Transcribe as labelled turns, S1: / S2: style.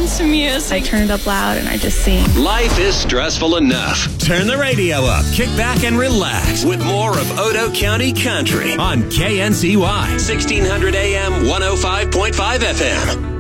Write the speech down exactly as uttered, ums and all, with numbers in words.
S1: on to music. I turn it up loud and I just sing.
S2: Life is stressful enough. Turn the radio up, kick back and relax with more of Odo County Country on K N C Y, sixteen hundred A M, one oh five point five F M.